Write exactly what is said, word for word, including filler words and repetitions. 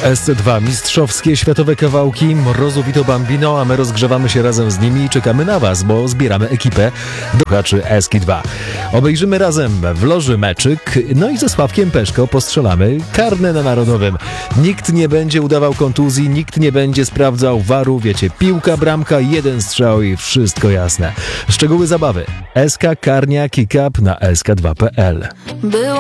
S C dwa mistrzowskie światowe kawałki Morozu Vito Bambino, a my rozgrzewamy się razem z nimi i czekamy na was, bo zbieramy ekipę do słuchaczy S K dwa. Obejrzymy razem w loży meczyk, no i ze Sławkiem Peszko postrzelamy karne na Narodowym. Nikt nie będzie udawał kontuzji, nikt nie będzie sprawdzał waru, wiecie, piłka, bramka, jeden strzał i wszystko jasne. Szczegóły zabawy. S K Karnia Kick Up na S K dwa kropka p l.